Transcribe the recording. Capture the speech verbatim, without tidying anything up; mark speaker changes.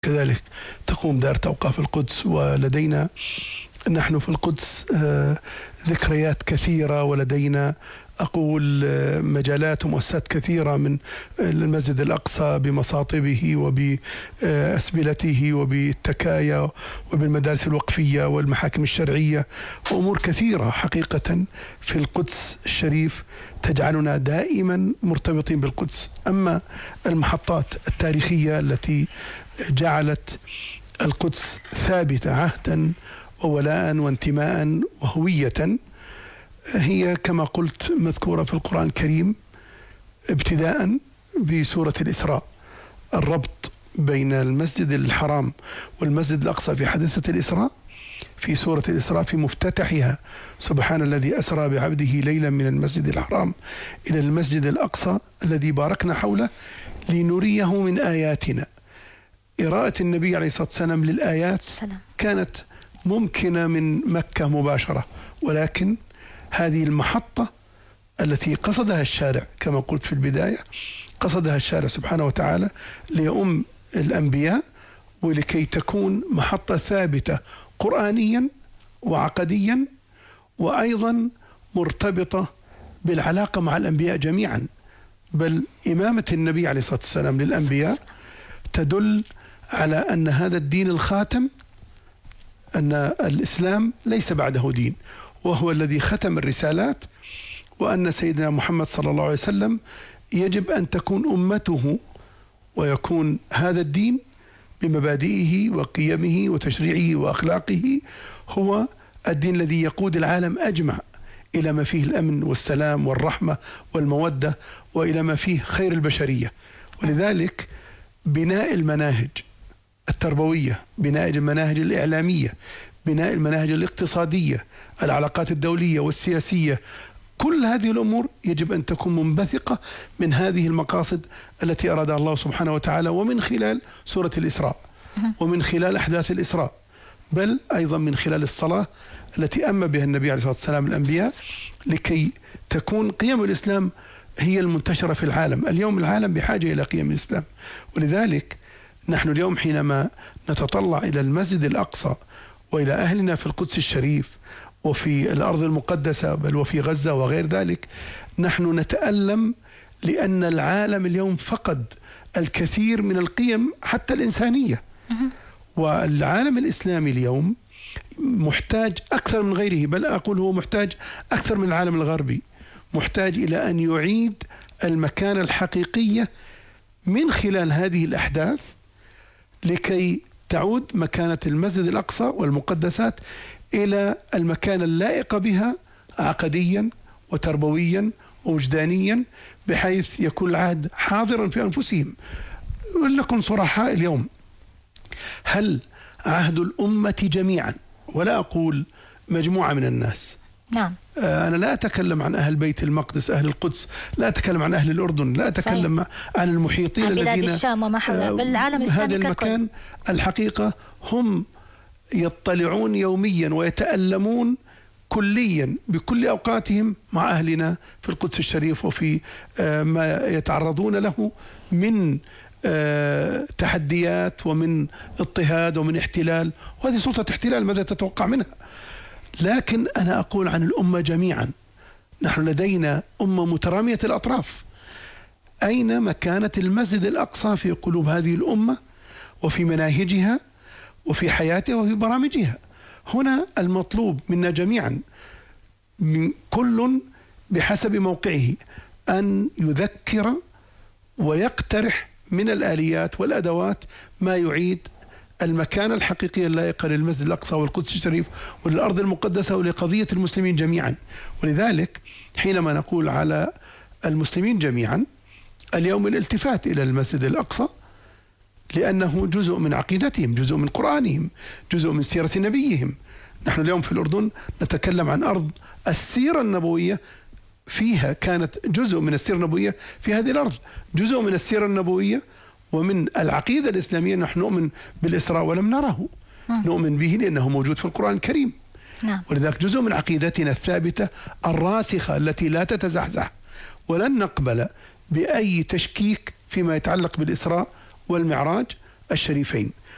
Speaker 1: وكذلك تقوم دائرة أوقاف القدس، ولدينا نحن في القدس ذكريات كثيرة، ولدينا أقول مجالات ومؤسسات كثيرة، من المسجد الأقصى بمصاطبه وبأسبلته وبالتكايا وبالمدارس الوقفية والمحاكم الشرعية، وأمور كثيرة حقيقة في القدس الشريف تجعلنا دائما مرتبطين بالقدس. أما المحطات التاريخية التي جعلت القدس ثابتة عهدا وولاء وانتماء وهوية هي كما قلت مذكورة في القرآن الكريم، ابتداء بسورة الإسراء. الربط بين المسجد الحرام والمسجد الأقصى في حادثة الإسراء في سورة الإسراء في مفتتحها: سبحان الذي أسرى بعبده ليلا من المسجد الحرام إلى المسجد الأقصى الذي باركنا حوله لنريه من آياتنا. قراءة النبي عليه الصلاة والسلام للآيات كانت ممكنة من مكة مباشرة، ولكن هذه المحطة التي قصدها الشارع كما قلت في البداية، قصدها الشارع سبحانه وتعالى ليؤم الأنبياء، ولكي تكون محطة ثابتة قرآنيا وعقديا، وأيضا مرتبطة بالعلاقة مع الأنبياء جميعا. بل إمامة النبي عليه الصلاة والسلام للأنبياء تدل على أن هذا الدين الخاتم، أن الإسلام ليس بعده دين، وهو الذي ختم الرسالات، وأن سيدنا محمد صلى الله عليه وسلم يجب أن تكون أمته ويكون هذا الدين بمبادئه وقيمه وتشريعه وأخلاقه هو الدين الذي يقود العالم أجمع إلى ما فيه الأمن والسلام والرحمة والمودة، وإلى ما فيه خير البشرية. ولذلك بناء المناهج التربوية، بناء المناهج الإعلامية، بناء المناهج الاقتصادية، العلاقات الدولية والسياسية، كل هذه الأمور يجب أن تكون منبثقة من هذه المقاصد التي أرادها الله سبحانه وتعالى، ومن خلال سورة الإسراء، ومن خلال أحداث الإسراء، بل أيضا من خلال الصلاة التي أما بها النبي عليه الصلاة والسلام الأنبياء، لكي تكون قيم الإسلام هي المنتشرة في العالم. اليوم العالم بحاجة إلى قيم الإسلام، ولذلك نحن اليوم حينما نتطلع إلى المسجد الأقصى وإلى أهلنا في القدس الشريف وفي الأرض المقدسة بل وفي غزة وغير ذلك، نحن نتألم لأن العالم اليوم فقد الكثير من القيم حتى الإنسانية، والعالم الإسلامي اليوم محتاج أكثر من غيره، بل أقول هو محتاج أكثر من العالم الغربي، محتاج إلى أن يعيد المكانة الحقيقية من خلال هذه الأحداث، لكي تعود مكانة المسجد الأقصى والمقدسات إلى المكان اللائق بها عقديا وتربويا ووجدانيا، بحيث يكون العهد حاضرا في أنفسهم. ولنكن صراحة اليوم، هل عهد الأمة جميعا، ولا أقول مجموعة من الناس،
Speaker 2: نعم،
Speaker 1: أنا لا أتكلم عن أهل بيت المقدس، أهل القدس، لا أتكلم عن أهل الأردن، لا أتكلم صحيح. عن المحيطين
Speaker 2: عن
Speaker 1: الذين
Speaker 2: بلاد الشام وما حولها، بل العالم الإسلامي
Speaker 1: هذا المكان ككل. الحقيقة هم يطلعون يوميا ويتألمون كليا بكل أوقاتهم مع أهلنا في القدس الشريف، وفي ما يتعرضون له من تحديات ومن اضطهاد ومن احتلال، وهذه سلطة احتلال ماذا تتوقع منها؟ لكن أنا أقول عن الأمة جميعا، نحن لدينا أمة مترامية الأطراف. أين مكانة المسجد الأقصى في قلوب هذه الأمة وفي مناهجها وفي حياتها وفي برامجها؟ هنا المطلوب منا جميعا، من كل بحسب موقعه، أن يذكر ويقترح من الآليات والأدوات ما يعيد المكانة الحقيقية اللائقة للمسجد الأقصى والقدس الشريف وللأرض المقدسة ولقضية المسلمين جميعا. ولذلك حينما نقول على المسلمين جميعا اليوم الالتفات إلى المسجد الأقصى، لأنه جزء من عقيدتهم، جزء من قرآنهم، جزء من سيرة نبيهم. نحن اليوم في الأردن نتكلم عن أرض السيرة النبوية، فيها كانت جزء من السيرة النبوية في هذه الأرض، جزء من السيرة النبوية ومن العقيدة الإسلامية. نحن نؤمن بالإسراء ولم نره، نؤمن به لأنه موجود في القرآن الكريم،
Speaker 2: نعم.
Speaker 1: ولذلك جزء من عقيدتنا الثابتة الراسخة التي لا تتزحزح، ولن نقبل بأي تشكيك فيما يتعلق بالإسراء والمعراج الشريفين.